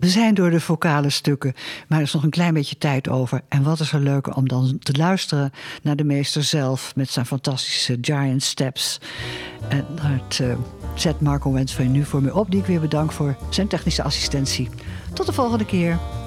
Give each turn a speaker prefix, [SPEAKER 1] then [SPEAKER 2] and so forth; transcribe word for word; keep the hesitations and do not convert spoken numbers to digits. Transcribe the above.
[SPEAKER 1] zijn door de vocale stukken, maar er is nog een klein beetje tijd over. En wat is er leuker om dan te luisteren naar de meester zelf met zijn fantastische Giant Steps. En het uh, zet Marco Wens van nu voor mij op, die ik weer bedank voor zijn technische assistentie. Tot de volgende keer.